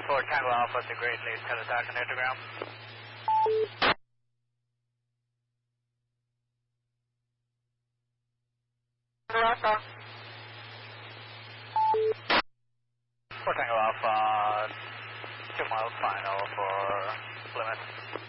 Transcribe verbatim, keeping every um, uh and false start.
four Tango Alpha to Great Lakes, head attack on intergram. Alpha. four Tango Alpha, two miles final for Plymouth.